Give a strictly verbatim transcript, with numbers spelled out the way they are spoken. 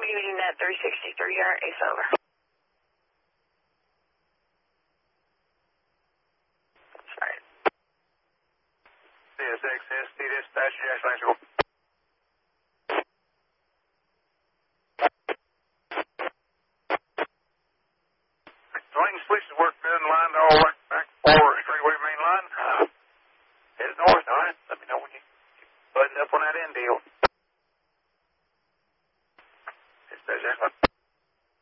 Union Net three sixty-three here, Ace over. Sorry. C S X S T dispatch, Jackson Nashville.